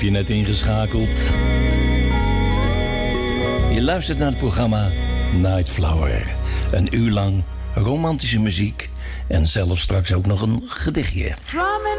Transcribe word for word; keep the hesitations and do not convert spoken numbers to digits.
Heb je net ingeschakeld? Je luistert naar het programma Night Flower. Een uur lang romantische muziek en zelfs straks ook nog een gedichtje.